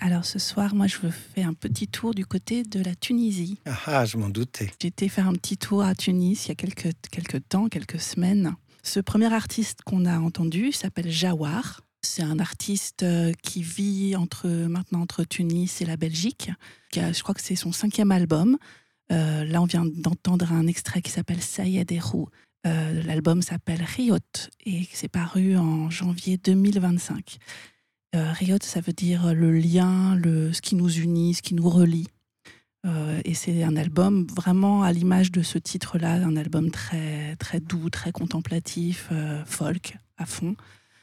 Alors ce soir, moi je veux faire un petit tour du côté de la Tunisie. Ah, je m'en doutais. J'ai été faire un petit tour à Tunis il y a quelques temps, quelques semaines. Ce premier artiste qu'on a entendu s'appelle Jawar. C'est un artiste qui vit maintenant entre Tunis et la Belgique. Je crois que c'est son 5e album. Là, on vient d'entendre un extrait qui s'appelle Sayed Erou. L'album s'appelle Riot et c'est paru en janvier 2025. Riot, ça veut dire le lien, ce qui nous unit, ce qui nous relie. Et c'est un album vraiment à l'image de ce titre-là, un album très, très doux, très contemplatif, folk à fond.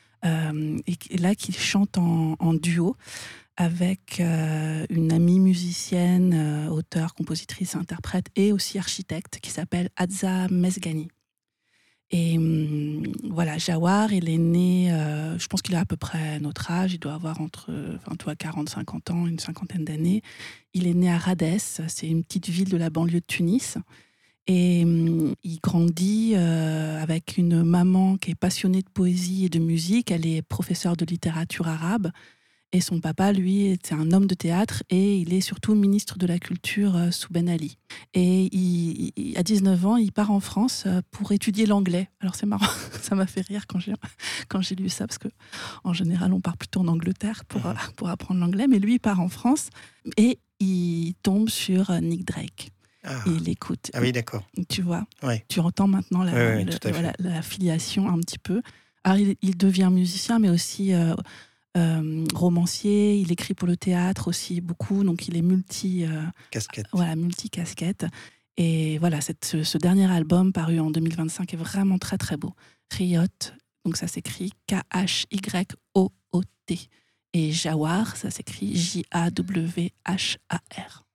Et là, qu'il chante en duo avec une amie musicienne, auteure, compositrice, interprète et aussi architecte qui s'appelle Adza Mesgani. Et voilà, Jawar, il est né, je pense qu'il a à peu près notre âge, il doit avoir entre 40-50 ans, une cinquantaine d'années. Il est né à Rades, c'est une petite ville de la banlieue de Tunis. Et il grandit avec une maman qui est passionnée de poésie et de musique. Elle est professeure de littérature arabe. Et son papa, lui, c'est un homme de théâtre et il est surtout ministre de la Culture sous Ben Ali. Et à 19 ans, il part en France pour étudier l'anglais. Alors c'est marrant, ça m'a fait rire quand j'ai lu ça, parce qu'en général, on part plutôt en Angleterre pour apprendre l'anglais. Mais lui, il part en France et il tombe sur Nick Drake. Ah. Et il l'écoute. Ah oui, d'accord. Tu vois, Ouais. tu entends maintenant la filiation un petit peu. Alors, il devient musicien, mais aussi romancier. Il écrit pour le théâtre aussi beaucoup, donc il est Casquette. multi-casquette. Et voilà, ce dernier album paru en 2025 est vraiment très très beau. Riot, donc ça s'écrit Khyot. Et Jawar, ça s'écrit Jawhar.